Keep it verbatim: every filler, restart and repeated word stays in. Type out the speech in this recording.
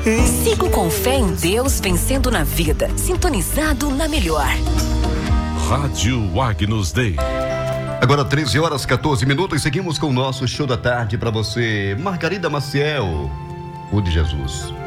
Sigo com fé em Deus, vencendo na vida, sintonizado na melhor. Rádio Agnus Dei. Agora treze horas, quatorze minutos, seguimos com o nosso show da tarde para você. Margarida Maciel, o de Jesus.